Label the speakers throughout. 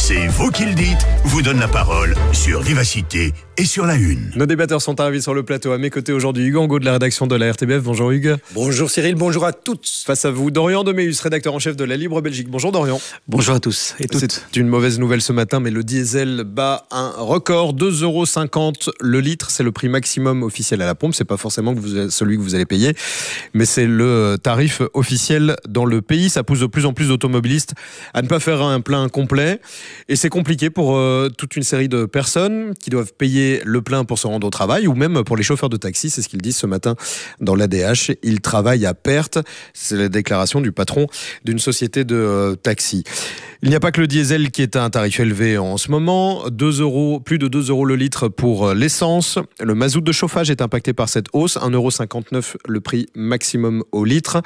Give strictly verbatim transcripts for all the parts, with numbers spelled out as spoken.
Speaker 1: C'est vous qui le dites, vous donne la parole sur Vivacité et sur La Une.
Speaker 2: Nos débatteurs sont arrivés sur le plateau. À mes côtés aujourd'hui, Hugues Angot de la rédaction de la R T B F. Bonjour Hugues.
Speaker 3: Bonjour Cyril, bonjour à tous.
Speaker 2: Face à vous, Dorian Deméus, rédacteur en chef de La Libre Belgique. Bonjour Dorian.
Speaker 4: Bonjour à tous et toutes.
Speaker 2: C'est une mauvaise nouvelle ce matin, mais le diesel bat un record. deux euros cinquante le litre, c'est le prix maximum officiel à la pompe. C'est pas forcément que vous, celui que vous allez payer, mais c'est le tarif officiel dans le pays. Ça pousse de plus en plus d'automobilistes à ne pas faire un plein complet. Et c'est compliqué pour euh, toute une série de personnes qui doivent payer le plein pour se rendre au travail, ou même pour les chauffeurs de taxi. C'est ce qu'ils disent ce matin dans l'A D H. Ils travaillent à perte. C'est la déclaration du patron d'une société de euh, taxi. Il n'y a pas que le diesel qui est à un tarif élevé en ce moment. deux euros, plus de deux euros le litre pour l'essence. Le mazout de chauffage est impacté par cette hausse. un euro cinquante-neuf le prix maximum au litre.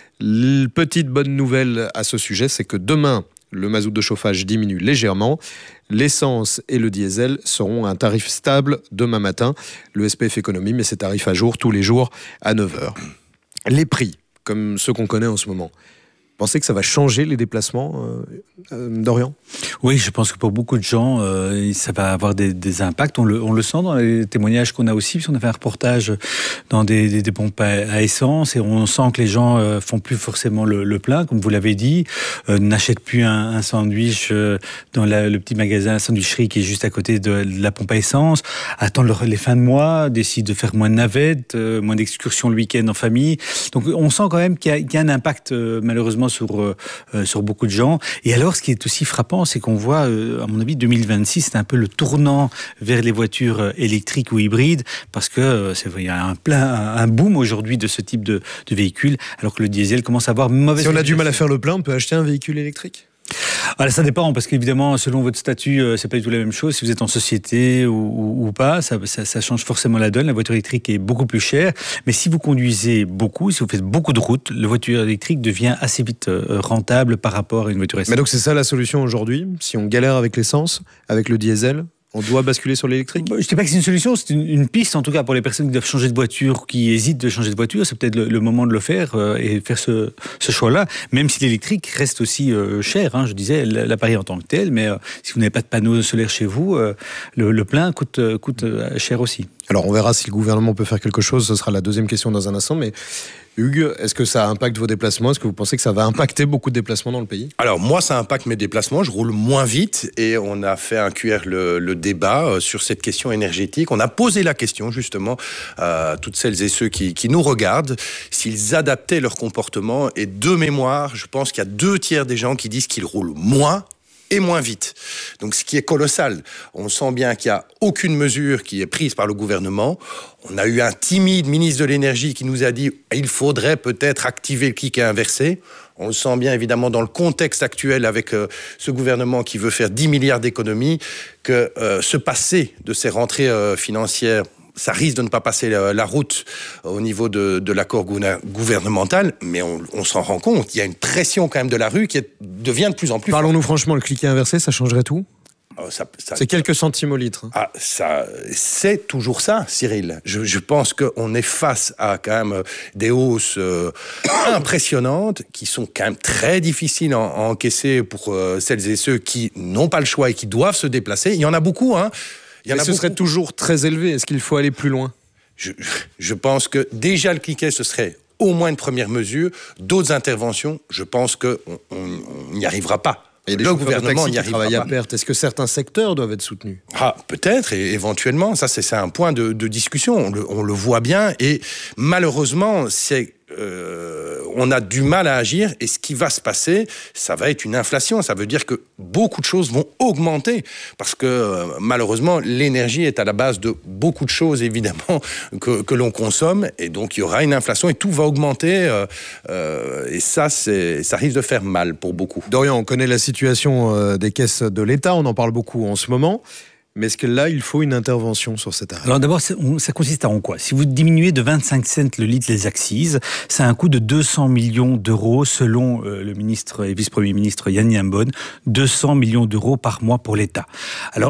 Speaker 2: La petite bonne nouvelle à ce sujet, c'est que demain, le mazout de chauffage diminue légèrement. L'essence et le diesel seront à un tarif stable demain matin. Le S P F Économie met ses tarifs à jour tous les jours à neuf heures. Les prix, comme ceux qu'on connaît en ce moment. Pensez que ça va changer les déplacements, euh, euh, Dorian ?
Speaker 4: Oui, je pense que pour beaucoup de gens, euh, ça va avoir des, des impacts. On le, on le sent dans les témoignages qu'on a aussi, parce qu'on a fait un reportage dans des, des, des pompes à, à essence, et on sent que les gens euh, font plus forcément le, le plein, comme vous l'avez dit, euh, n'achètent plus un, un sandwich euh, dans la, le petit magasin, la sandwicherie qui est juste à côté de, de la pompe à essence, attendent leur, les fins de mois, décident de faire moins de navettes, euh, moins d'excursions le week-end en famille. Donc on sent quand même qu'il y a, qu'il y a un impact, euh, malheureusement, sur, euh, sur beaucoup de gens. Et alors, ce qui est aussi frappant, c'est qu'on voit, euh, à mon avis, deux mille vingt-six, c'est un peu le tournant vers les voitures électriques ou hybrides, parce que euh, c'est, il y a un, plein, un boom aujourd'hui de ce type de, de véhicule, alors que le diesel commence à avoir mauvaise...
Speaker 2: Si on a du mal à faire le plein, on peut acheter un véhicule électrique ?
Speaker 4: Alors, ça dépend, parce qu'évidemment, selon votre statut, euh, c'est pas du tout la même chose. Si vous êtes en société ou, ou, ou pas, ça, ça, ça change forcément la donne. La voiture électrique est beaucoup plus chère. Mais si vous conduisez beaucoup, si vous faites beaucoup de routes, la voiture électrique devient assez vite euh, rentable par rapport à une voiture essence.
Speaker 2: Mais donc c'est ça la solution aujourd'hui ? Si on galère avec l'essence, avec le diesel, on doit basculer sur l'électrique ?
Speaker 4: Je ne dis pas que c'est une solution, c'est une, une piste en tout cas pour les personnes qui doivent changer de voiture ou qui hésitent de changer de voiture. C'est peut-être le, le moment de le faire euh, et faire ce, ce choix-là, même si l'électrique reste aussi euh, cher. Hein, je disais, l'appareil en tant que tel, mais euh, si vous n'avez pas de panneaux solaires chez vous, euh, le, le plein coûte, coûte euh, cher aussi.
Speaker 2: Alors on verra si le gouvernement peut faire quelque chose, ce sera la deuxième question dans un instant, mais Hugues, est-ce que ça impacte vos déplacements ? Est-ce que vous pensez que ça va impacter beaucoup de déplacements dans le pays ?
Speaker 3: Alors moi, ça impacte mes déplacements, je roule moins vite et on a fait un Q R le, le débat sur cette question énergétique. On a posé la question justement à toutes celles et ceux qui, qui nous regardent, s'ils adaptaient leur comportement, et de mémoire, je pense qu'il y a deux tiers des gens qui disent qu'ils roulent moins et moins vite. Donc ce qui est colossal. On sent bien qu'il n'y a aucune mesure qui est prise par le gouvernement. On a eu un timide ministre de l'énergie qui nous a dit il faudrait peut-être activer le cliquet inversé. On le sent bien évidemment dans le contexte actuel avec euh, ce gouvernement qui veut faire dix milliards d'économies, que euh, se passer de ces rentrées euh, financières, ça risque de ne pas passer la, la route au niveau de, de l'accord gouvernemental, mais on, on s'en rend compte. Il y a une pression quand même de la rue qui est, devient de plus en plus...
Speaker 2: Parlons-nous franchement, le cliquet inversé, ça changerait tout ?
Speaker 3: Oh, ça, ça,
Speaker 2: c'est quelques centimes au litre.
Speaker 3: Ah, ça, c'est toujours ça, Cyril. Je, je pense qu'on est face à quand même des hausses euh, impressionnantes qui sont quand même très difficiles à, à encaisser pour euh, celles et ceux qui n'ont pas le choix et qui doivent se déplacer. Il y en a beaucoup, hein.
Speaker 2: Il y en Mais a ce beaucoup. Serait toujours très élevé. Est-ce qu'il faut aller plus loin ?
Speaker 3: je, je pense que déjà le cliquet, ce serait au moins une première mesure. D'autres interventions, je pense qu'on n'y arrivera pas.
Speaker 2: Il y a des le gouvernement n'y arrivera pas. À perte. Est-ce que certains secteurs doivent être soutenus ?
Speaker 3: Ah, peut-être, et éventuellement. Ça, c'est, c'est un point de, de discussion. On le, on le voit bien. Et malheureusement, c'est... Euh, on a du mal à agir, et ce qui va se passer, ça va être une inflation. Ça veut dire que beaucoup de choses vont augmenter, parce que euh, malheureusement, l'énergie est à la base de beaucoup de choses, évidemment, que, que l'on consomme, et donc il y aura une inflation et tout va augmenter, euh, euh, et ça, c'est, ça risque de faire mal pour beaucoup.
Speaker 2: Dorian, on connaît la situation euh, des caisses de l'État, on en parle beaucoup en ce moment. Mais est-ce que là, il faut une intervention sur cet arrêt ?
Speaker 4: Alors d'abord, ça consiste en quoi ? Si vous diminuez de vingt-cinq cents le litre les accises, ça a un coût de deux cents millions d'euros selon euh, le ministre et vice-premier ministre Yann Yambon, deux cents millions d'euros par mois pour l'État. Alors,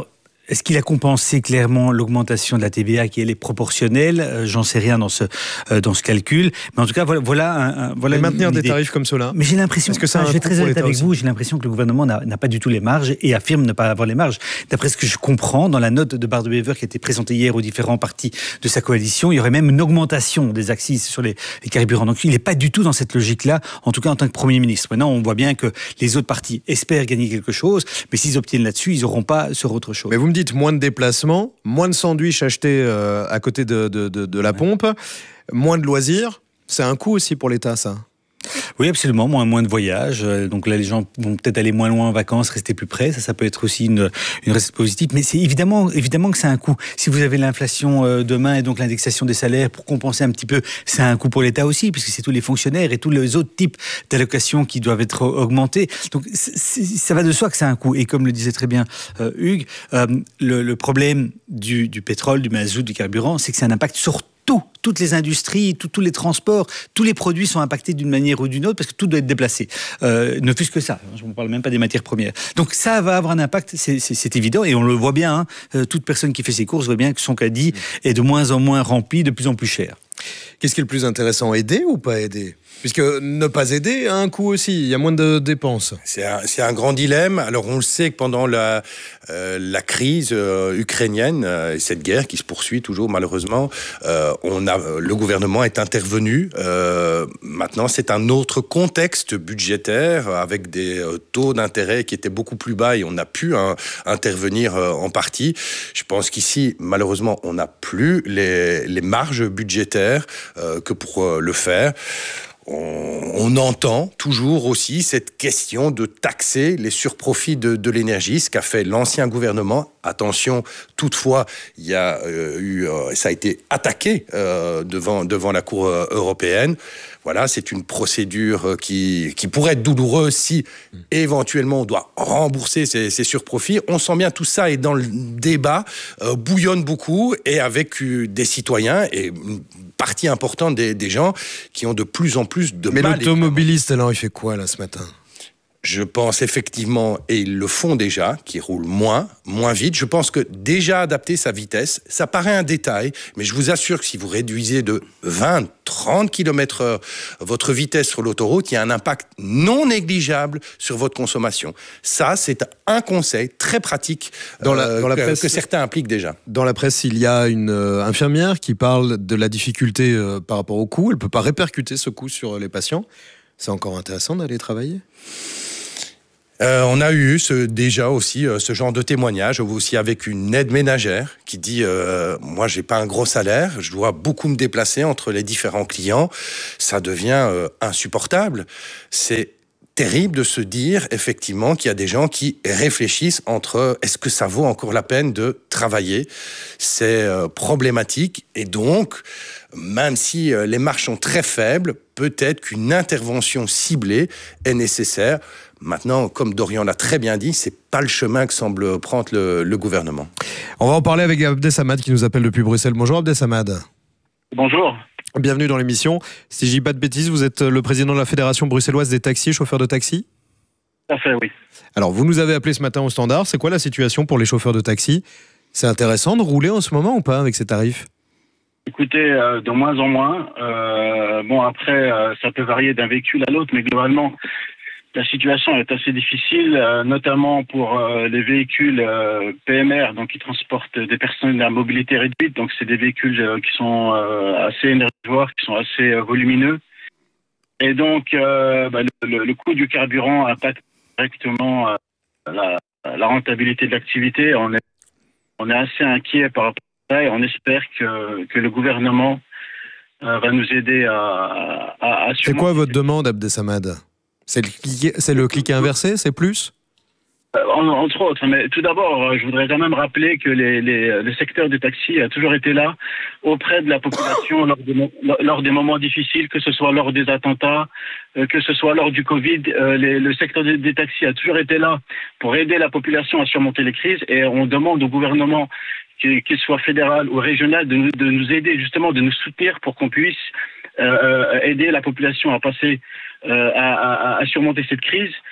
Speaker 4: Est-ce qu'il a compensé clairement l'augmentation de la T V A qui elle est proportionnelle? euh, J'en sais rien dans ce euh, dans ce calcul. Mais en tout cas, voilà, voilà, un, un, voilà.
Speaker 2: Et maintenir des
Speaker 4: idée.
Speaker 2: tarifs comme cela.
Speaker 4: Mais j'ai l'impression
Speaker 2: que ça,
Speaker 4: enfin, je vais être très honnête avec vous, j'ai l'impression que le gouvernement n'a, n'a pas du tout les marges et affirme ne pas avoir les marges. D'après ce que je comprends, dans la note de Bart De Wever qui a été présentée hier aux différents partis de sa coalition, il y aurait même une augmentation des axes sur les, les carburants. Donc il n'est pas du tout dans cette logique-là, en tout cas en tant que Premier ministre. Maintenant, on voit bien que les autres partis espèrent gagner quelque chose, mais s'ils obtiennent là-dessus, ils n'auront pas sur autre chose.
Speaker 2: Mais vous me dites moins de déplacements, moins de sandwichs achetés euh, à côté de, de, de, de la ouais. pompe, moins de loisirs. C'est un coût aussi pour l'État, ça.
Speaker 4: Oui, absolument, moins, moins de voyages. Donc là, les gens vont peut-être aller moins loin en vacances, rester plus près. Ça, ça peut être aussi une, une recette positive. Mais c'est évidemment, évidemment que c'est un coût. Si vous avez l'inflation euh, demain et donc l'indexation des salaires pour compenser un petit peu, c'est un coût pour l'État aussi, puisque c'est tous les fonctionnaires et tous les autres types d'allocations qui doivent être augmentés. Donc c'est, c'est, ça va de soi que c'est un coût. Et comme le disait très bien euh, Hugues, euh, le, le problème du, du pétrole, du mazout, du carburant, c'est que c'est un impact sur tout, toutes les industries, tout, tous les transports, tous les produits sont impactés d'une manière ou d'une autre parce que tout doit être déplacé. Euh, ne fût-ce que ça, je ne parle même pas des matières premières. Donc ça va avoir un impact, c'est, c'est, c'est évident, et on le voit bien. Hein, euh, toute personne qui fait ses courses voit bien que son caddie est de moins en moins rempli, de plus en plus cher.
Speaker 2: Qu'est-ce qui est le plus intéressant, aider ou pas aider ? Puisque ne pas aider a un coût aussi, il y a moins de dépenses.
Speaker 3: C'est un, c'est un grand dilemme. Alors on le sait que pendant la, euh, la crise euh, ukrainienne, euh, cette guerre qui se poursuit toujours malheureusement, euh, on a, le gouvernement est intervenu. Euh, maintenant c'est un autre contexte budgétaire avec des euh, taux d'intérêt qui étaient beaucoup plus bas et on a pu hein, intervenir euh, en partie. Je pense qu'ici malheureusement on n'a plus les, les marges budgétaires euh, que pour euh, le faire. On, on entend toujours aussi cette question de taxer les surprofits de, de l'énergie, ce qu'a fait l'ancien gouvernement. Attention, toutefois, il y a euh, eu, euh, ça a été attaqué euh, devant devant la Cour euh, européenne. Voilà, c'est une procédure qui qui pourrait être douloureuse si mmh. éventuellement on doit rembourser ces, ces surprofits. On sent bien tout ça est dans le débat, euh, bouillonne beaucoup et avec euh, des citoyens et une partie importante des, des gens qui ont de plus en plus de
Speaker 2: Mais
Speaker 3: mal.
Speaker 2: Mais l'automobiliste, alors, il fait quoi, là, ce matin ?
Speaker 3: Je pense effectivement, et ils le font déjà, qu'ils roulent moins, moins vite. Je pense que déjà adapter sa vitesse, ça paraît un détail, mais je vous assure que si vous réduisez de vingt, trente kilomètres heure votre vitesse sur l'autoroute, il y a un impact non négligeable sur votre consommation. Ça, c'est un conseil très pratique dans la, euh, dans la que, presse, que certains appliquent déjà.
Speaker 2: Dans la presse, il y a une euh, infirmière qui parle de la difficulté euh, par rapport au coût. Elle ne peut pas répercuter ce coût sur les patients. C'est encore intéressant d'aller travailler ?
Speaker 3: Euh, on a eu ce, déjà aussi euh, ce genre de témoignage, aussi avec une aide ménagère qui dit euh, « Moi, j'ai pas un gros salaire, je dois beaucoup me déplacer entre les différents clients. Ça devient euh, insupportable. » C'est terrible de se dire effectivement qu'il y a des gens qui réfléchissent entre est-ce que ça vaut encore la peine de travailler ? C'est euh, problématique et donc, même si euh, les marges sont très faibles, peut-être qu'une intervention ciblée est nécessaire. Maintenant, comme Dorian l'a très bien dit, c'est pas le chemin que semble prendre le, le gouvernement.
Speaker 2: On va en parler avec Abdessamad qui nous appelle depuis Bruxelles. Bonjour Abdessamad.
Speaker 5: Bonjour.
Speaker 2: Bienvenue dans l'émission. Si je dis pas de bêtises, vous êtes le président de la Fédération bruxelloise des taxis, chauffeurs de taxi ?
Speaker 5: Tout à fait, oui.
Speaker 2: Alors, vous nous avez appelé ce matin au standard. C'est quoi la situation pour les chauffeurs de taxi ? C'est intéressant de rouler en ce moment ou pas avec ces tarifs ?
Speaker 5: Écoutez, euh, de moins en moins. Euh, bon, après, euh, ça peut varier d'un véhicule à l'autre, mais globalement, la situation est assez difficile, euh, notamment pour euh, les véhicules euh, P M R, donc qui transportent des personnes à mobilité réduite. Donc, c'est des véhicules euh, qui sont euh, assez énergivores, qui sont assez euh, volumineux. Et donc, euh, bah, le, le, le coût du carburant impacte directement euh, la, la rentabilité de l'activité. On est, on est assez inquiet par rapport à ça et on espère que, que le gouvernement euh, va nous aider à... à, à
Speaker 2: c'est quoi votre demande, Abdessamad ? C'est le, cliquer, c'est le cliquer inversé, c'est plus ?
Speaker 5: Entre autres, mais tout d'abord, je voudrais quand même rappeler que les, les, le secteur des taxis a toujours été là auprès de la population lors des, lors des moments difficiles, que ce soit lors des attentats, que ce soit lors du Covid. Les, le secteur des, des taxis a toujours été là pour aider la population à surmonter les crises et on demande au gouvernement, qu'il soit fédéral ou régional, de nous, de nous aider justement, de nous soutenir pour qu'on puisse euh, aider la population à passer, euh, à, à, à surmonter cette crise.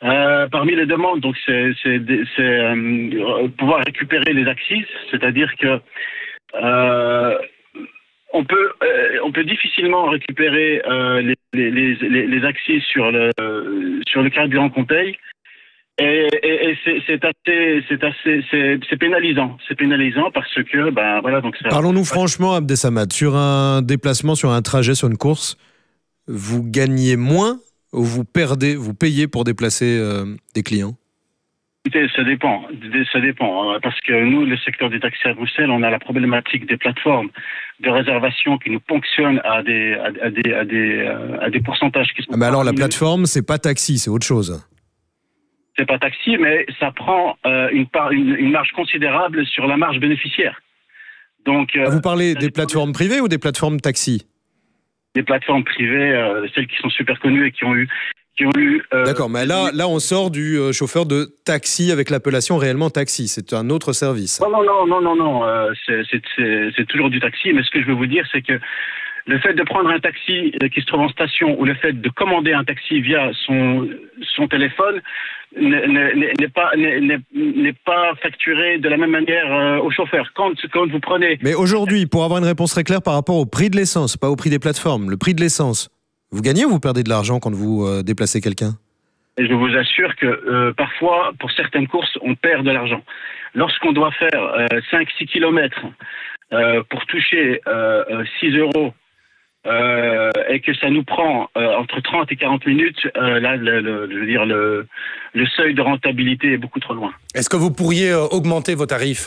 Speaker 5: Euh, parmi les demandes, donc c'est, c'est, c'est euh, pouvoir récupérer les axes, c'est-à-dire que euh, on peut euh, on peut difficilement récupérer euh, les, les, les, les axes sur le sur le carburant qu'on paye. Et, et, et c'est, c'est assez, c'est assez, c'est, c'est pénalisant, c'est pénalisant parce que, ben voilà, donc. Ça...
Speaker 2: Parlons-nous franchement, Abdesamad, sur un déplacement, sur un trajet, sur une course, vous gagnez moins ou vous perdez, vous payez pour déplacer euh, des clients?
Speaker 5: Écoutez, ça dépend, ça dépend, parce que nous, le secteur des taxis à Bruxelles, on a la problématique des plateformes de réservation qui nous ponctionnent à des, à, à des, à des, à des pourcentages qui sont.
Speaker 2: Ah mais alors la plateforme, c'est pas taxi, c'est autre chose.
Speaker 5: C'est pas taxi, mais ça prend euh, une, part, une, une marge considérable sur la marge bénéficiaire. Donc, euh,
Speaker 2: vous parlez des plateformes privées ou des plateformes taxi?
Speaker 5: Des plateformes privées, euh, celles qui sont super connues et qui ont eu... Qui ont eu euh,
Speaker 2: D'accord, mais là, là, on sort du euh, chauffeur de taxi avec l'appellation réellement taxi. C'est un autre service.
Speaker 5: Non, non, non, non, non, non. Euh, c'est, c'est, c'est, c'est toujours du taxi, mais ce que je veux vous dire, c'est que le fait de prendre un taxi qui se trouve en station ou le fait de commander un taxi via son, son téléphone n'est, n'est, n'est, pas, n'est, n'est pas facturé de la même manière euh, au chauffeur. Quand, quand vous prenez...
Speaker 2: Mais aujourd'hui, pour avoir une réponse très claire par rapport au prix de l'essence, pas au prix des plateformes, le prix de l'essence, vous gagnez ou vous perdez de l'argent quand vous euh, déplacez quelqu'un?
Speaker 5: Et je vous assure que euh, parfois, pour certaines courses, on perd de l'argent. Lorsqu'on doit faire euh, cinq six kilomètres euh, pour toucher euh, six euros, Euh, et que ça nous prend euh, entre trente et quarante minutes, euh, là, le, le, je veux dire, le, le seuil de rentabilité est beaucoup trop loin.
Speaker 3: Est-ce que vous pourriez euh, augmenter vos tarifs?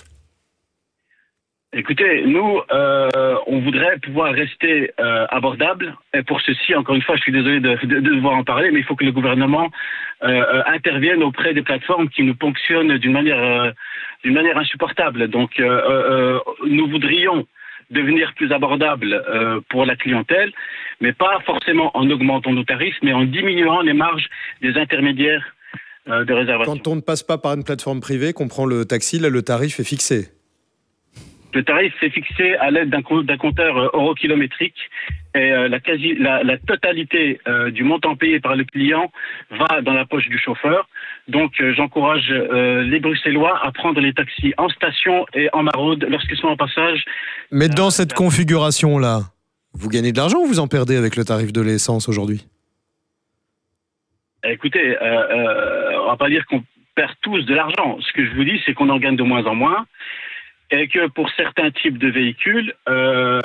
Speaker 5: Écoutez, nous, euh, on voudrait pouvoir rester euh, abordable. Et pour ceci, encore une fois, je suis désolé de, de, de devoir en parler, mais il faut que le gouvernement euh, intervienne auprès des plateformes qui nous ponctionnent d'une manière, euh, d'une manière insupportable. Donc, euh, euh, nous voudrions devenir plus abordable euh, pour la clientèle, mais pas forcément en augmentant nos tarifs, mais en diminuant les marges des intermédiaires euh, de réservation.
Speaker 2: Quand on ne passe pas par une plateforme privée, qu'on prend le taxi, là, le tarif est fixé.
Speaker 5: Le tarif est fixé à l'aide d'un, d'un compteur eurokilométrique et euh, la, quasi, la, la totalité euh, du montant payé par le client va dans la poche du chauffeur. Donc euh, j'encourage euh, les Bruxellois à prendre les taxis en station et en maraude lorsqu'ils sont en passage.
Speaker 2: Mais dans cette euh, configuration-là, vous gagnez de l'argent ou vous en perdez avec le tarif de l'essence aujourd'hui?
Speaker 5: Écoutez, euh, euh, on va pas dire qu'on perd tous de l'argent. Ce que je vous dis, c'est qu'on en gagne de moins en moins. Et que pour certains types de véhicules, euh,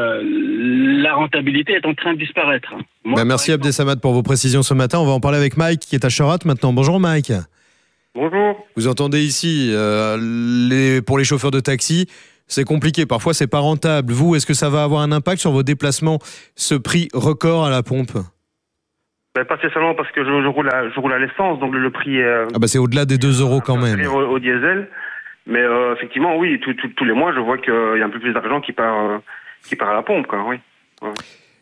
Speaker 5: la rentabilité est en train de disparaître. Moi,
Speaker 2: bah merci exemple... Abdesamad pour vos précisions ce matin. On va en parler avec Mike qui est à Chorat maintenant. Bonjour Mike.
Speaker 6: Bonjour.
Speaker 2: Vous entendez ici, euh, les, pour les chauffeurs de taxi, c'est compliqué. Parfois, c'est pas rentable. Vous, est-ce que ça va avoir un impact sur vos déplacements, ce prix record à la pompe?
Speaker 6: Ben, pas spécialement parce que je, je, roule à, je roule à l'essence, donc le, le prix est... Euh,
Speaker 2: ah bah c'est au-delà des deux euros quand même.
Speaker 6: Au, au diesel. Mais euh, effectivement, oui, tout, tout, tous les mois, je vois qu'il y a un peu plus d'argent qui part, euh, qui part à la pompe, quoi, oui. Ouais.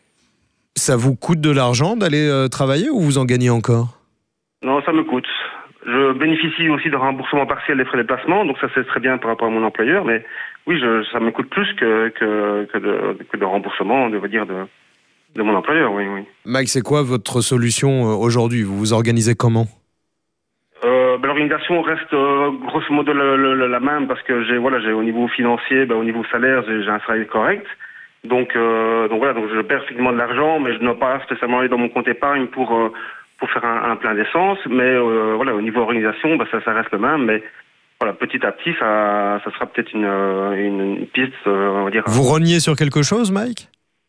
Speaker 2: Ça vous coûte de l'argent d'aller euh, travailler ou vous en gagnez encore?
Speaker 6: Non, ça me coûte. Je bénéficie aussi de remboursement partiel des frais de déplacement, donc ça c'est très bien par rapport à mon employeur, mais oui, je, ça me coûte plus que, que, que, de, que de remboursement, on va dire, de, de mon employeur, oui, oui.
Speaker 2: Mike, c'est quoi votre solution aujourd'hui? Vous vous organisez comment?
Speaker 6: Euh, ben, l'organisation reste euh, grosso modo la, la, la même parce que j'ai voilà j'ai au niveau financier, ben, au niveau salaire j'ai, j'ai un salaire correct, donc euh, donc voilà donc je perds effectivement de l'argent, mais je ne dois pas spécialement aller dans mon compte épargne pour euh, pour faire un, un plein d'essence, mais euh, voilà au niveau organisation ben, ça ça reste le même, mais voilà petit à petit ça ça sera peut-être une une, une piste euh, on va dire.
Speaker 2: Vous reniez sur quelque chose, Mike?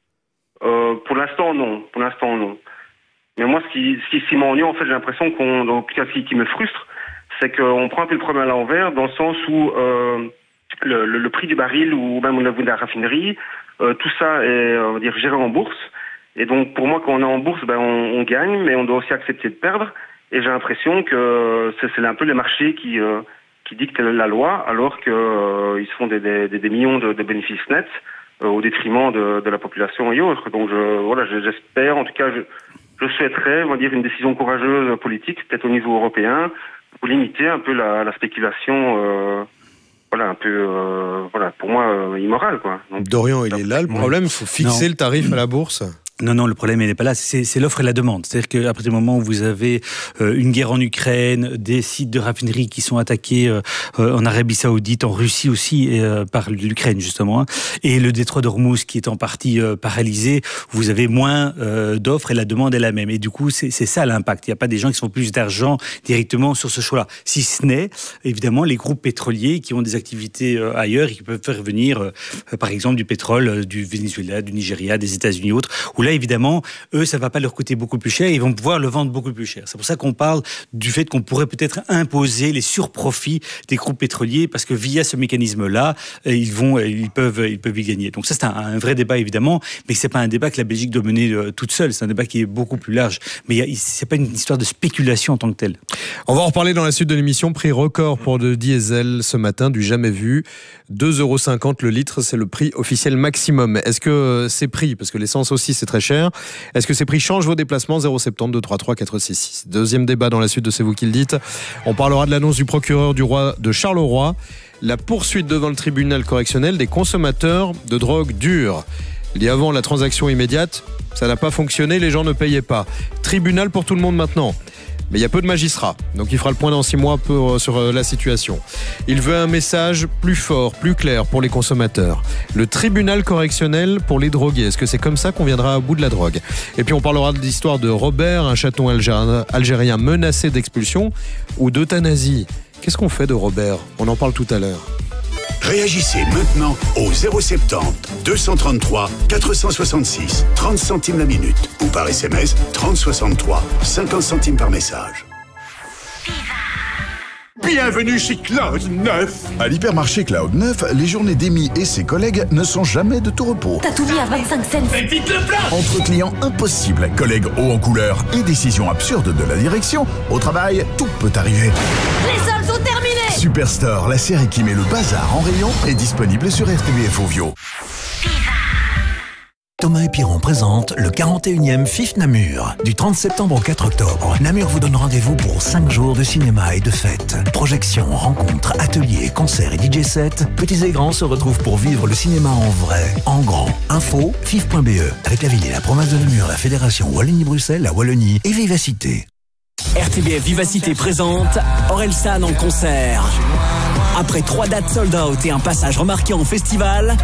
Speaker 6: Euh, pour l'instant non, pour l'instant non. Mais moi, ce qui, ce qui m'ennuie, en fait, j'ai l'impression qu'on, en tout cas, ce qui me frustre, c'est qu'on prend un peu le problème à l'envers, dans le sens où euh, le, le, le prix du baril ou même au niveau de la raffinerie, euh, tout ça est, on va dire, géré en bourse. Et donc, pour moi, quand on est en bourse, ben, on, on gagne, mais on doit aussi accepter de perdre. Et j'ai l'impression que c'est, c'est un peu les marchés qui, euh, qui dictent la loi, alors qu'ils euh, se font des, des, des millions de, de bénéfices nets euh, au détriment de, de la population et autres. Donc, je, voilà, j'espère, en tout cas, je, Je souhaiterais, on va dire, une décision courageuse politique, peut-être au niveau européen, pour limiter un peu la, la spéculation, euh, voilà, un peu, euh, voilà, pour moi, euh, immorale, quoi. Donc,
Speaker 2: Dorian, il est là, le problème, il faut fixer non. le tarif à la bourse.
Speaker 4: Non, non, le problème, il n'est pas là. C'est, c'est l'offre et la demande. C'est-à-dire qu'à partir du moment où vous avez euh, une guerre en Ukraine, des sites de raffinerie qui sont attaqués euh, en Arabie Saoudite, en Russie aussi, et, euh, par l'Ukraine justement, hein, et le détroit d'Ormuz qui est en partie euh, paralysé, vous avez moins euh, d'offres et la demande est la même. Et du coup, c'est, c'est ça l'impact. Il n'y a pas des gens qui font plus d'argent directement sur ce choix-là. Si ce n'est, évidemment, les groupes pétroliers qui ont des activités euh, ailleurs et qui peuvent faire venir, euh, par exemple, du pétrole euh, du Venezuela, du Nigeria, des États-Unis, autres, où là, évidemment, eux, ça ne va pas leur coûter beaucoup plus cher, ils vont pouvoir le vendre beaucoup plus cher. C'est pour ça qu'on parle du fait qu'on pourrait peut-être imposer les surprofits des groupes pétroliers, parce que via ce mécanisme-là, ils, vont, ils, peuvent, ils peuvent y gagner. Donc ça, c'est un, un vrai débat, évidemment, mais ce n'est pas un débat que la Belgique doit mener euh, toute seule, c'est un débat qui est beaucoup plus large. Mais ce n'est pas une histoire de spéculation en tant que telle.
Speaker 2: On va en reparler dans la suite de l'émission. Prix record pour le diesel ce matin, du jamais vu. deux euros cinquante le litre, c'est le prix officiel maximum. Est-ce que ces prix, parce que l'essence aussi c'est très cher, est-ce que ces prix changent vos déplacements? Zéro sept zéro deux trois trois quatre six six. Deuxième débat dans la suite de C'est vous qui le dites. On parlera de l'annonce du procureur du roi de Charleroi, la poursuite devant le tribunal correctionnel des consommateurs de drogue dure. Il y a avant la transaction immédiate, ça n'a pas fonctionné, les gens ne payaient pas. Tribunal pour tout le monde maintenant. Mais il y a peu de magistrats, donc il fera le point dans six mois pour, sur la situation. Il veut un message plus fort, plus clair pour les consommateurs. Le tribunal correctionnel pour les drogués. Est-ce que c'est comme ça qu'on viendra au bout de la drogue? Et puis on parlera de l'histoire de Robert, un chaton algérien menacé d'expulsion ou d'euthanasie. Qu'est-ce qu'on fait de Robert? On en parle tout à l'heure.
Speaker 1: Réagissez maintenant au zéro sept zéro deux cent trente-trois quatre cent soixante-six, trente centimes la minute, ou par S M S trente soixante-trois, cinquante centimes par message.
Speaker 7: Bienvenue chez Cloud neuf.
Speaker 8: À l'hypermarché Cloud neuf, les journées d'Amy et ses collègues ne sont jamais de tout repos.
Speaker 9: T'as tout mis à vingt-cinq cents.
Speaker 7: Mais dites le plat.
Speaker 8: Entre clients impossibles, collègues hauts en couleur et décisions absurdes de la direction, au travail, tout peut arriver.
Speaker 9: Les soldes sont terminés.
Speaker 8: Superstore, la série qui met le bazar en rayon, est disponible sur R T B F Ovio.
Speaker 10: Thomas et Piron présente le quarante et unième F I F Namur. Du trente septembre au quatre octobre, Namur vous donne rendez-vous pour cinq jours de cinéma et de fêtes. Projections, rencontres, ateliers, concerts et D J sets, petits et grands se retrouvent pour vivre le cinéma en vrai, en grand. Info, fif point b e. Avec la ville et la province de Namur, la fédération Wallonie-Bruxelles, la Wallonie et Vivacité.
Speaker 11: R T B F Vivacité présente Orelsan en concert. Après trois dates sold out et un passage remarqué en festival,